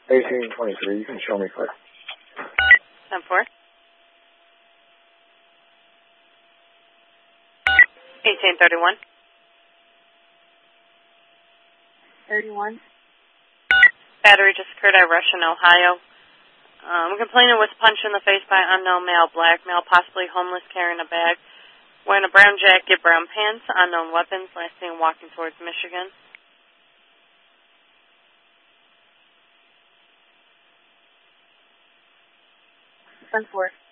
1823, you can show me clear. 10-4. 1831. 31. Battery just occurred at Russian, Ohio. Complainant was punched in the face by unknown male, black male, possibly homeless, carrying a bag, wearing a brown jacket, brown pants, unknown weapons, last seen walking towards Michigan. Ten-4.